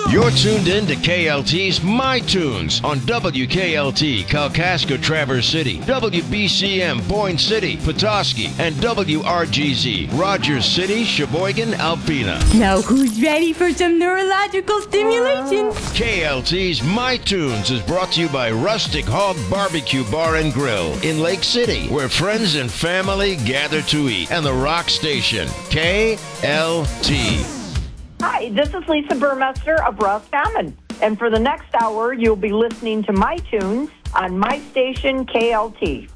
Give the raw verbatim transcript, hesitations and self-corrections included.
You're tuned in to K L T's My Tunes on W K L T, Kalkaska, Traverse City, W B C M, Boyne City, Petoskey, and W R G Z, Rogers City, Sheboygan, Alpena. Now who's ready for some neurological stimulation? K L T's My Tunes is brought to you by Rustic Hog Barbecue Bar and Grill in Lake City, where friends and family gather to eat, and the Rock Station, K L T. Hi, this is Lisa Burmester of Roscommon. And for the next hour, you'll be listening to My Tunes on my station, K L T.